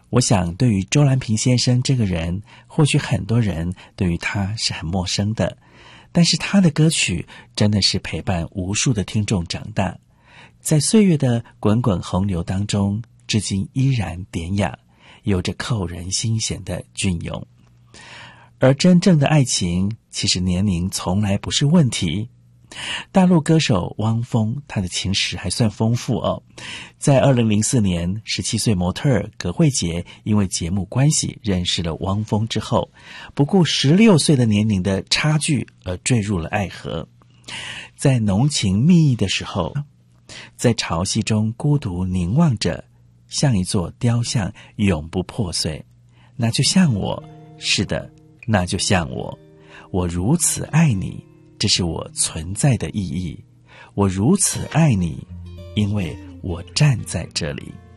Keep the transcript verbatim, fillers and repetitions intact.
我想对于周兰平先生这个人，或许很多人对于他是很陌生的，但是他的歌曲真的是陪伴无数的听众长大，在岁月的滚滚洪流当中，至今依然典雅，有着扣人心弦的隽永。而真正的爱情，其实年龄从来不是问题。大陆歌手汪峰，他的情史还算丰富哦。在二零零四年，十七岁模特儿葛慧杰因为节目关系认识了汪峰之后，不顾十六岁的年龄的差距而坠入了爱河。在浓情蜜意的时候，在潮汐中孤独凝望着，像一座雕像永不破碎。那就像我，是的，那就像我，我如此爱你，这是我存在的意义。我如此爱你，因为我站在这里。